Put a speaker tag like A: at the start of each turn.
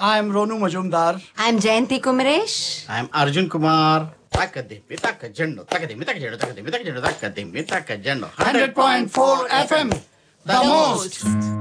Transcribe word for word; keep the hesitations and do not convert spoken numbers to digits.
A: I am Ronu Majumdar.
B: I am Jayanti Kumaresh.
C: I am Arjun Kumar. Takadimi takajendo, takadimi takajendo, takadimi takajendo, takadimi takajendo.
A: one hundred point four F M, the most.